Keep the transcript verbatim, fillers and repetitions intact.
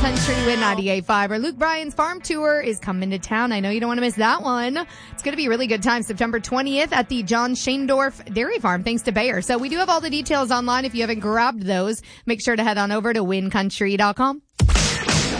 Country with ninety-eight point five. Our Luke Bryan's farm tour is coming to town. I know you don't want to miss that one. It's going to be a really good time. September twentieth at the John Shaindorf Dairy Farm, thanks to Bayer. So we do have all the details online. If you haven't grabbed those, make sure to head on over to win country dot com.